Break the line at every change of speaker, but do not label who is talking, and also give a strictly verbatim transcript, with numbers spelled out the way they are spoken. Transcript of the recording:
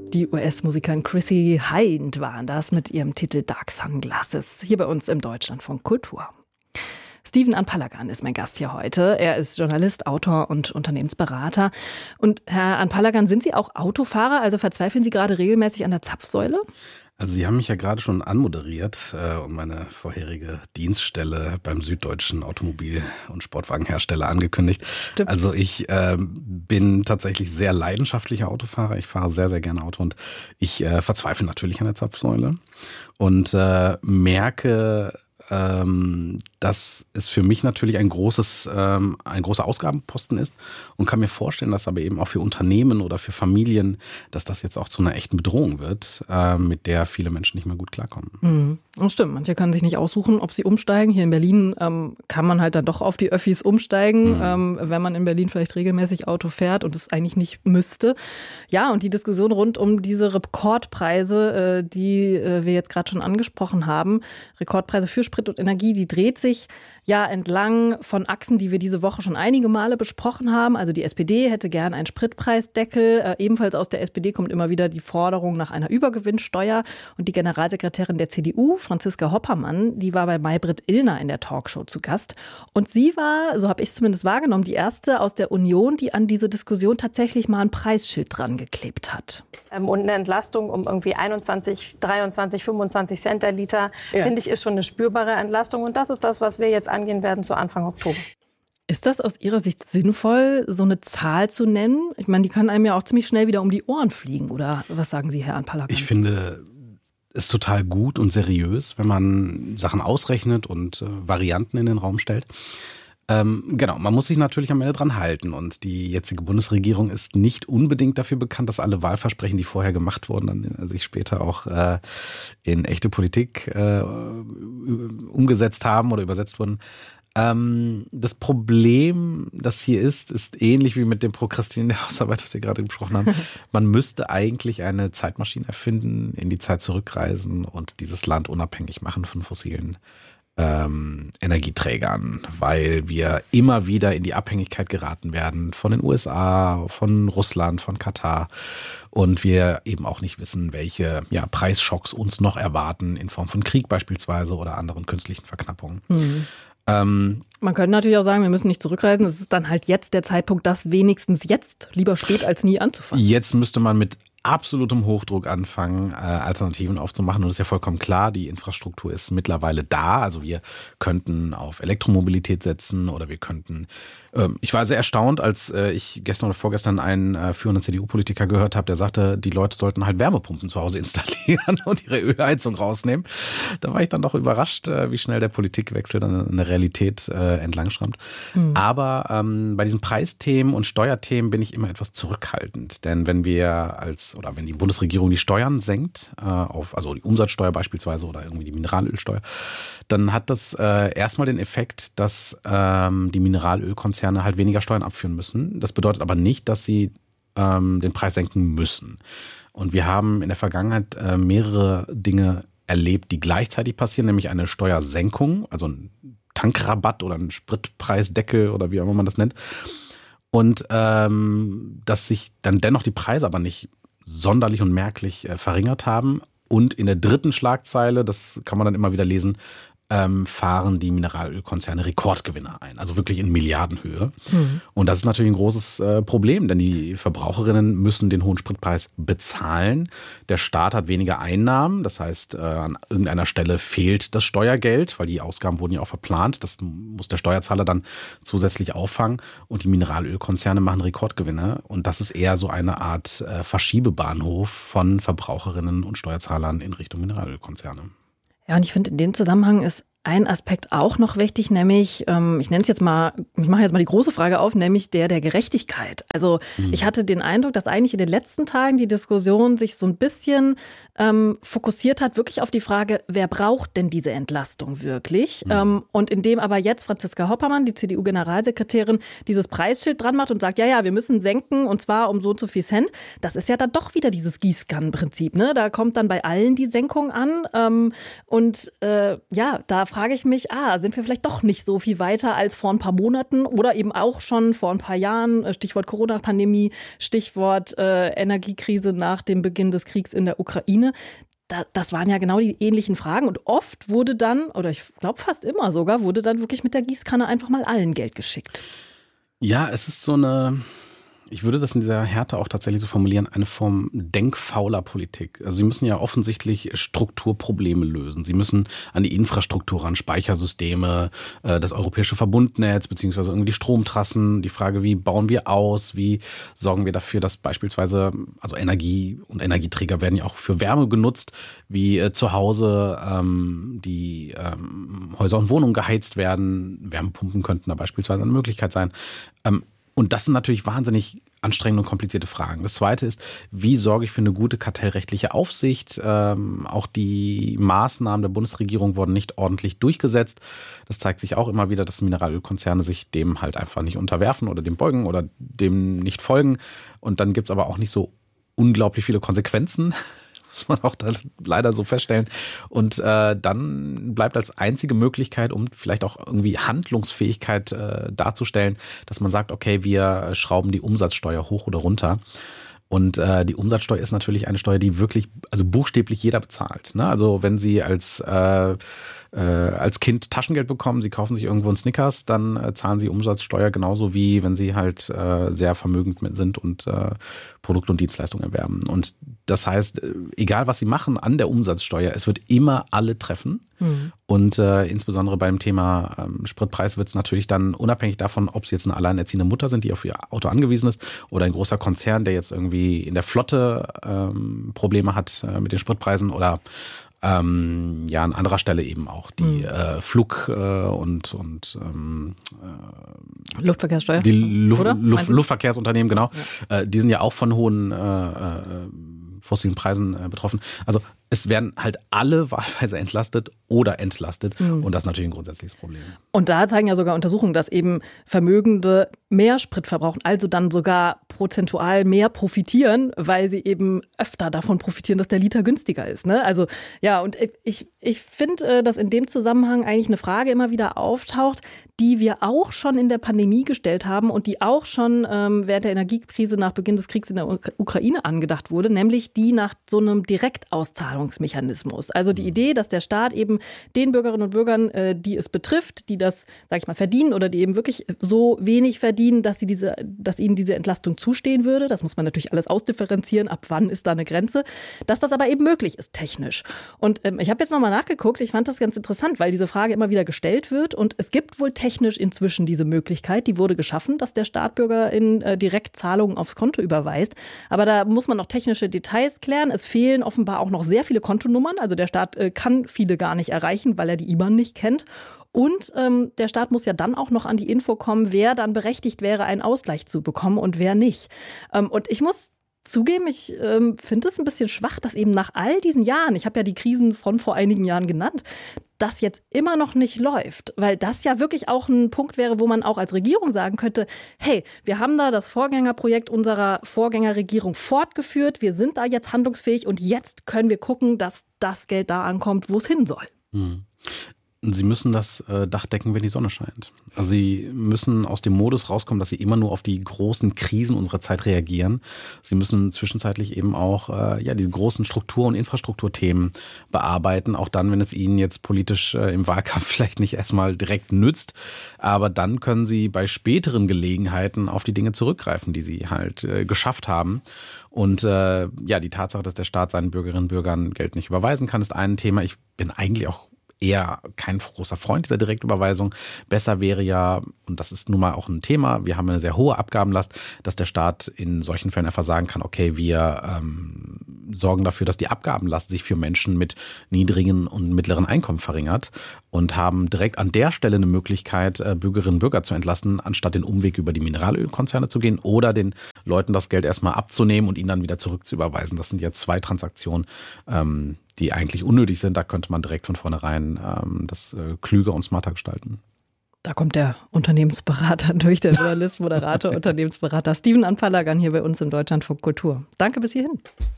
Die U S-Musikerin Chrissie Hynde waren das mit ihrem Titel Dark Sunglasses, hier bei uns im Deutschlandfunk Kultur. Steven Anpalagan ist mein Gast hier heute. Er ist Journalist, Autor und Unternehmensberater. Und Herr Anpalagan, sind Sie auch Autofahrer? Also verzweifeln Sie gerade regelmäßig an der Zapfsäule?
Also Sie haben mich ja gerade schon anmoderiert äh, und meine vorherige Dienststelle beim süddeutschen Automobil- und Sportwagenhersteller angekündigt.
Stimmt.
Also ich äh, bin tatsächlich sehr leidenschaftlicher Autofahrer. Ich fahre sehr, sehr gerne Auto und ich äh, verzweifle natürlich an der Zapfsäule und äh, merke, ähm, dass es für mich natürlich ein großes, ähm, ein großer Ausgabenposten ist und kann mir vorstellen, dass aber eben auch für Unternehmen oder für Familien, dass das jetzt auch zu einer echten Bedrohung wird, äh, mit der viele Menschen nicht mehr gut klarkommen.
Mhm. Das stimmt, manche können sich nicht aussuchen, ob sie umsteigen. Hier in Berlin ähm, kann man halt dann doch auf die Öffis umsteigen, mhm. ähm, wenn man in Berlin vielleicht regelmäßig Auto fährt und es eigentlich nicht müsste. Ja, und die Diskussion rund um diese Rekordpreise, äh, die äh, wir jetzt gerade schon angesprochen haben, Rekordpreise für Sprit und Energie, die dreht sich ja entlang von Achsen, die wir diese Woche schon einige Male besprochen haben. Also die S P D hätte gern einen Spritpreisdeckel. Äh, ebenfalls aus der S P D kommt immer wieder die Forderung nach einer Übergewinnsteuer. Und die Generalsekretärin der C D U, Franziska Hoppermann, die war bei Maybrit Illner in der Talkshow zu Gast. Und sie war, so habe ich es zumindest wahrgenommen, die erste aus der Union, die an diese Diskussion tatsächlich mal ein Preisschild dran geklebt hat.
Und eine Entlastung um irgendwie einundzwanzig, dreiundzwanzig, fünfundzwanzig Cent der Liter, ja. finde ich, ist schon eine spürbare Entlastung. Und das ist das, was wir jetzt angehen werden zu Anfang Oktober.
Ist das aus Ihrer Sicht sinnvoll, so eine Zahl zu nennen? Ich meine, die kann einem ja auch ziemlich schnell wieder um die Ohren fliegen. Oder was sagen Sie, Herr Anpalagan?
Ich finde es total gut und seriös, wenn man Sachen ausrechnet und äh, Varianten in den Raum stellt. Ähm, genau, man muss sich natürlich am Ende dran halten und die jetzige Bundesregierung ist nicht unbedingt dafür bekannt, dass alle Wahlversprechen, die vorher gemacht wurden, dann sich später auch äh, in echte Politik äh, umgesetzt haben oder übersetzt wurden. Ähm, das Problem, das hier ist, ist ähnlich wie mit dem Prokrastinieren der Hausarbeit, was Sie gerade besprochen haben. Man müsste eigentlich eine Zeitmaschine erfinden, in die Zeit zurückreisen und dieses Land unabhängig machen von fossilen Ähm, Energieträgern, weil wir immer wieder in die Abhängigkeit geraten werden von den U S A, von Russland, von Katar und wir eben auch nicht wissen, welche ja, Preisschocks uns noch erwarten in Form von Krieg beispielsweise oder anderen künstlichen Verknappungen. Mhm. Ähm,
Man könnte natürlich auch sagen, wir müssen nicht zurückreisen. Es ist dann halt jetzt der Zeitpunkt, das wenigstens jetzt lieber spät als nie anzufangen.
Jetzt müsste man mit absolutem Hochdruck anfangen, äh, Alternativen aufzumachen. Und das ist ja vollkommen klar, die Infrastruktur ist mittlerweile da. Also wir könnten auf Elektromobilität setzen oder wir könnten, ähm, ich war sehr erstaunt, als äh, ich gestern oder vorgestern einen äh, führenden C D U-Politiker gehört habe, der sagte, die Leute sollten halt Wärmepumpen zu Hause installieren und ihre Ölheizung rausnehmen. Da war ich dann doch überrascht, äh, wie schnell der Politikwechsel dann eine Realität äh, entlangschrammt. Mhm. Aber ähm, bei diesen Preisthemen und Steuerthemen bin ich immer etwas zurückhaltend. Denn wenn wir als oder wenn die Bundesregierung die Steuern senkt, äh, auf, also die Umsatzsteuer beispielsweise oder irgendwie die Mineralölsteuer, dann hat das äh, erstmal den Effekt, dass ähm, die Mineralölkonzerne halt weniger Steuern abführen müssen. Das bedeutet aber nicht, dass sie ähm, den Preis senken müssen. Und wir haben in der Vergangenheit äh, mehrere Dinge erlebt, die gleichzeitig passieren, nämlich eine Steuersenkung, also ein Tankrabatt oder ein Spritpreisdeckel oder wie auch immer man das nennt. Und ähm, dass sich dann dennoch die Preise aber nicht sonderlich und merklich äh, verringert haben. Und in der dritten Schlagzeile, das kann man dann immer wieder lesen, ähm, fahren die Mineralölkonzerne Rekordgewinne ein. Also wirklich in Milliardenhöhe. Mhm. Und das ist natürlich ein großes äh, Problem, denn die Verbraucherinnen müssen den hohen Spritpreis bezahlen. Der Staat hat weniger Einnahmen. Das heißt, äh, an irgendeiner Stelle fehlt das Steuergeld, weil die Ausgaben wurden ja auch verplant. Das muss der Steuerzahler dann zusätzlich auffangen. Und die Mineralölkonzerne machen Rekordgewinne. Und das ist eher so eine Art äh, Verschiebebahnhof von Verbraucherinnen und Steuerzahlern in Richtung Mineralölkonzerne.
Ja, und ich finde, in dem Zusammenhang ist ein Aspekt auch noch wichtig, nämlich, ähm, ich nenne es jetzt mal, ich mache jetzt mal die große Frage auf, nämlich der der Gerechtigkeit. Also mhm. ich hatte den Eindruck, dass eigentlich in den letzten Tagen die Diskussion sich so ein bisschen ähm, fokussiert hat, wirklich auf die Frage, wer braucht denn diese Entlastung wirklich? Mhm. Ähm, und indem aber jetzt Franziska Hoppermann, die C D U-Generalsekretärin, dieses Preisschild dran macht und sagt, ja, ja, wir müssen senken und zwar um so und so viel Cent, das ist ja dann doch wieder dieses Gießkannenprinzip, ne? Da kommt dann bei allen die Senkung an ähm, und äh, ja, da frage frage ich mich, ah, sind wir vielleicht doch nicht so viel weiter als vor ein paar Monaten oder eben auch schon vor ein paar Jahren, Stichwort Corona-Pandemie, Stichwort äh, Energiekrise nach dem Beginn des Kriegs in der Ukraine. Da, das waren ja genau die ähnlichen Fragen und oft wurde dann, oder ich glaube fast immer sogar, wurde dann wirklich mit der Gießkanne einfach mal allen Geld geschickt.
Ja, es ist so eine... Ich würde das in dieser Härte auch tatsächlich so formulieren, eine Form denkfauler Politik. Also sie müssen ja offensichtlich Strukturprobleme lösen. Sie müssen an die Infrastruktur ran, Speichersysteme, das europäische Verbundnetz, beziehungsweise irgendwie die Stromtrassen, die Frage, wie bauen wir aus, wie sorgen wir dafür, dass beispielsweise, also Energie und Energieträger werden ja auch für Wärme genutzt, wie äh, zu Hause ähm, die ähm, Häuser und Wohnungen geheizt werden. Wärmepumpen könnten da beispielsweise eine Möglichkeit sein. Ähm, Und das sind natürlich wahnsinnig anstrengende und komplizierte Fragen. Das Zweite ist, wie sorge ich für eine gute kartellrechtliche Aufsicht? Ähm, auch die Maßnahmen der Bundesregierung wurden nicht ordentlich durchgesetzt. Das zeigt sich auch immer wieder, dass Mineralölkonzerne sich dem halt einfach nicht unterwerfen oder dem beugen oder dem nicht folgen. Und dann gibt es aber auch nicht so unglaublich viele Konsequenzen. Muss man auch das leider so feststellen. Und äh, dann bleibt als einzige Möglichkeit, um vielleicht auch irgendwie Handlungsfähigkeit äh, darzustellen, dass man sagt, okay, wir schrauben die Umsatzsteuer hoch oder runter. Und äh, die Umsatzsteuer ist natürlich eine Steuer, die wirklich, also buchstäblich jeder bezahlt. Ne? Also wenn Sie als äh, äh, als Kind Taschengeld bekommen, Sie kaufen sich irgendwo einen Snickers, dann äh, zahlen Sie Umsatzsteuer genauso wie wenn Sie halt äh, sehr vermögend sind und äh, Produkte und Dienstleistungen erwerben. Und das heißt, egal was Sie machen an der Umsatzsteuer, es wird immer alle treffen. Mhm. Und äh, insbesondere beim Thema ähm, Spritpreis wird es natürlich dann unabhängig davon, ob Sie jetzt eine alleinerziehende Mutter sind, die auf ihr Auto angewiesen ist, oder ein großer Konzern, der jetzt irgendwie in der Flotte ähm, Probleme hat äh, mit den Spritpreisen oder Ähm, ja, an anderer Stelle eben auch die mhm. äh, Flug- äh, und, und ähm,
äh, Luftverkehrssteuer.
Die Luft, Luft, Luftverkehrsunternehmen, genau. Ja. Äh, die sind ja auch von hohen äh, äh, fossilen Preisen äh, betroffen. Also es werden halt alle wahlweise entlastet oder entlastet. Mhm. Und das ist natürlich ein grundsätzliches Problem.
Und da zeigen ja sogar Untersuchungen, dass eben Vermögende mehr Sprit verbrauchen, also dann sogar prozentual mehr profitieren, weil sie eben öfter davon profitieren, dass der Liter günstiger ist. Ne? Also ja, und ich, ich finde, dass in dem Zusammenhang eigentlich eine Frage immer wieder auftaucht, die wir auch schon in der Pandemie gestellt haben und die auch schon ähm, während der Energiekrise nach Beginn des Kriegs in der Ukraine angedacht wurde, nämlich die nach so einem Direktauszahlungsmechanismus. Also die Idee, dass der Staat eben den Bürgerinnen und Bürgern, äh, die es betrifft, die das, sag ich mal, verdienen oder die eben wirklich so wenig verdienen, dass sie diese, dass ihnen diese Entlastung zustehen würde. Das muss man natürlich alles ausdifferenzieren. Ab wann ist da eine Grenze? Dass das aber eben möglich ist, technisch. Und ähm, ich habe jetzt nochmal nachgeguckt. Ich fand das ganz interessant, weil diese Frage immer wieder gestellt wird. Und es gibt wohl technisch inzwischen diese Möglichkeit. Die wurde geschaffen, dass der Staat BürgerInnen äh, direkt Zahlungen aufs Konto überweist. Aber da muss man noch technische Details klären. Es fehlen offenbar auch noch sehr viele Kontonummern. Also der Staat äh, kann viele gar nicht erreichen, weil er die I B A N nicht kennt. Und ähm, der Staat muss ja dann auch noch an die Info kommen, wer dann berechtigt wäre, einen Ausgleich zu bekommen und wer nicht. Ähm, und ich muss zugeben, ich ähm, finde es ein bisschen schwach, dass eben nach all diesen Jahren, ich habe ja die Krisen von vor einigen Jahren genannt, das jetzt immer noch nicht läuft. Weil das ja wirklich auch ein Punkt wäre, wo man auch als Regierung sagen könnte, hey, wir haben da das Vorgängerprojekt unserer Vorgängerregierung fortgeführt, wir sind da jetzt handlungsfähig und jetzt können wir gucken, dass das Geld da ankommt, wo es hin soll.
Hm. Sie müssen das äh, Dach decken, wenn die Sonne scheint. Also Sie müssen aus dem Modus rauskommen, dass Sie immer nur auf die großen Krisen unserer Zeit reagieren. Sie müssen zwischenzeitlich eben auch äh, ja die großen Struktur- und Infrastrukturthemen bearbeiten, auch dann, wenn es Ihnen jetzt politisch äh, im Wahlkampf vielleicht nicht erstmal direkt nützt. Aber dann können Sie bei späteren Gelegenheiten auf die Dinge zurückgreifen, die Sie halt äh, geschafft haben. Und äh, ja, die Tatsache, dass der Staat seinen Bürgerinnen und Bürgern Geld nicht überweisen kann, ist ein Thema. Ich bin eigentlich auch eher kein großer Freund dieser Direktüberweisung. Besser wäre ja, und das ist nun mal auch ein Thema, wir haben eine sehr hohe Abgabenlast, dass der Staat in solchen Fällen einfach sagen kann, okay, wir ähm, sorgen dafür, dass die Abgabenlast sich für Menschen mit niedrigen und mittleren Einkommen verringert und haben direkt an der Stelle eine Möglichkeit, Bürgerinnen und Bürger zu entlasten, anstatt den Umweg über die Mineralölkonzerne zu gehen oder den Leuten das Geld erstmal abzunehmen und ihnen dann wieder zurückzuüberweisen. Das sind ja zwei Transaktionen, ähm, die eigentlich unnötig sind. Da könnte man direkt von vornherein ähm, das äh, klüger und smarter gestalten.
Da kommt der Unternehmensberater durch, der Journalist, Moderator, Unternehmensberater Steven Anpalagan hier bei uns im Deutschlandfunk Kultur. Danke bis hierhin.